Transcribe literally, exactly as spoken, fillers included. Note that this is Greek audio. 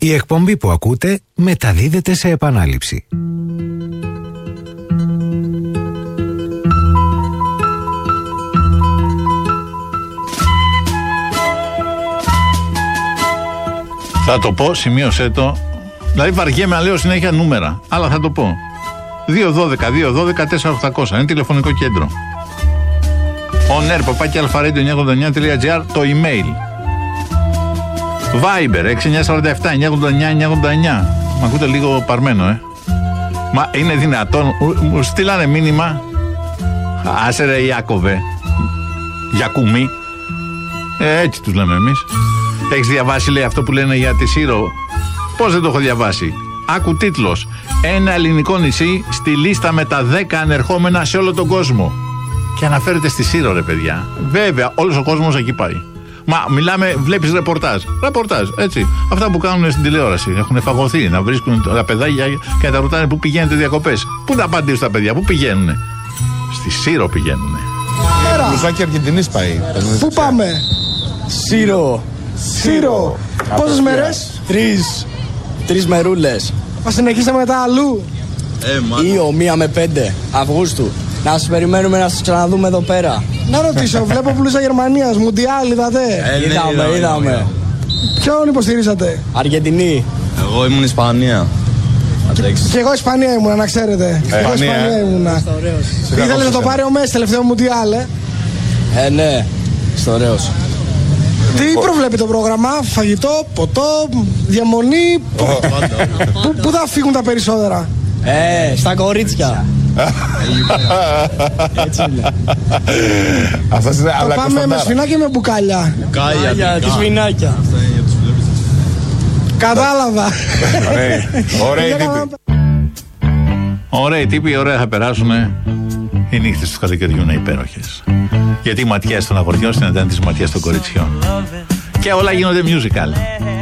Η εκπομπή που ακούτε μεταδίδεται σε επανάληψη. Θα το πω, σημείωσέ το. Δηλαδή βαριέμαι να λέω συνέχεια νούμερα, αλλά θα το πω. δύο δώδεκα δύο δώδεκα τέσσερα οκτακόσια είναι τηλεφωνικό κέντρο. On air, παπάκι αλφαρέντιο εννιακόσια ογδόντα εννιά τελεία τζι άρ, το email. Viber έξι εννιά τέσσερα επτά εννιακόσια ογδόντα εννιά εννιακόσια ογδόντα εννιά. Μ' ακούτε λίγο παρμένο, ε. Μα είναι δυνατόν, μου στείλανε μήνυμα. Άσε ρε Ιάκωβε, Γιακούμι. Ε, έτσι τους λέμε εμείς. Έχεις διαβάσει, λέει, αυτό που λένε για τη Σύρο? Πώς δεν το έχω διαβάσει? Άκου τίτλος. Ένα ελληνικό νησί στη λίστα με τα δέκα ανερχόμενα σε όλο τον κόσμο. Και αναφέρεται στη Σύρο, ρε παιδιά. Βέβαια, όλος ο κόσμος εκεί πάει. Μα μιλάμε, βλέπεις ρεπορτάζ. Ρεπορτάζ, έτσι. Αυτά που κάνουν στην τηλεόραση. Έχουν φαγωθεί να βρίσκουν τα παιδάκια και να τα ρωτάνε πού πηγαίνετε διακοπές. Πού τα απαντήσουν τα παιδιά, πού πηγαίνουνε? Στη Σύρο πηγαίνουνε. Μπλουζάκι Αργεντινής πάει. Πού πάμε? Σύρο. Σύρο. Πόσες μέρες? Τρεις. Τρεις μερούλες. Θα συνεχίσετε μετά αλλού? Ε, Ήο, μία με πέντε Αυγούστου. Να σας περιμένουμε να σας ξαναδούμε εδώ πέρα. Να ρωτήσω, βλέπω μπλούζα Γερμανίας, Μουντιάλ, είδατε? Ε, είδαμε, είδαμε, είδαμε. Ποιον υποστηρίζατε? Αργεντινή. Εγώ ήμουν Ισπανία. Και εγώ Ισπανία ήμουνα, να ξέρετε. Και εγώ Ισπανία ήμουνα. Ήθελε να το πάρει ο Μέση τελευταίο Μουντιάλ, ε. Ε, ναι. Στο Ρέος. Τι προβλέπει το πρόγραμμα? Φαγητό, ποτό, διαμονή? Πού θα φύγουν τα περισσότερα? Ε, στα κορίτσια. Έτσι είναι. Θα πάμε με σφινάκια ή με μπουκάλια? Μπουκάλια, τη σφινάκια. Κατάλαβα. Ωραίοι τύποι. Ωραίοι τύποι, ωραία θα περάσουνε. Οι νύχτες του καλοκαιριού είναι υπέροχες. Γιατί οι ματιές των αγοριών συναντάνε τις ματιές των κοριτσιών. Και όλα γίνονται musical.